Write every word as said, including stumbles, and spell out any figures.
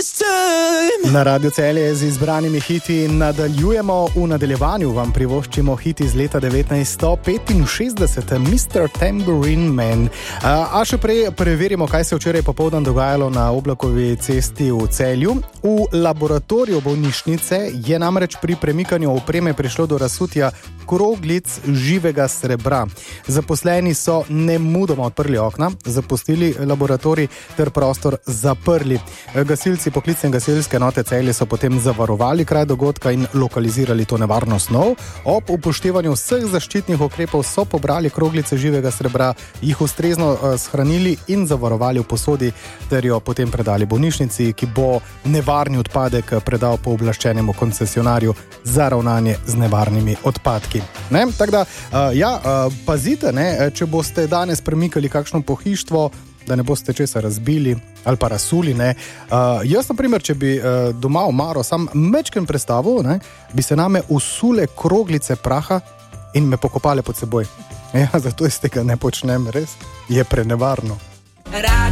Na Radio Celje z izbranimi hiti nadaljujemo. V nadaljevanju vam privoščimo hit iz leta devetnajststo petinšestdeset, mister Tambourine Man. A še prej preverimo, kaj se včeraj popoldan dogajalo na Oblakovi cesti v Celju. V laboratoriju bolnišnice je namreč pri premikanju opreme prišlo do razsutja kroglic živega srebra. Zaposleni so nemudoma odprli okna, zapustili laboratorij ter prostor zaprli. Gasilci poklicne gasilske enote Celje so potem zavarovali kraj dogodka in lokalizirali to nevarno snov. Ob upoštevanju vseh zaščitnih ukrepov so pobrali kroglice živega srebra, jih ustrezno shranili in zavarovali v posodi ter jo potem predali bolnišnici, ki bo nevarni odpadek predal pooblaščenemu koncesionarju za ravnanje z nevarnimi odpadki. Ne? Tako da, ja, pazite, ne, če boste danes premikali kakšno pohištvo, da ne boste česa razbili ali pa razsuli, ne. Uh, jaz, na primer, če bi uh, doma omaro sam mečken predstavil, ne, bi se name usule kroglice praha in me pokopale pod seboj. Ja, zato jaz tega ne počnem, res je prenevarno.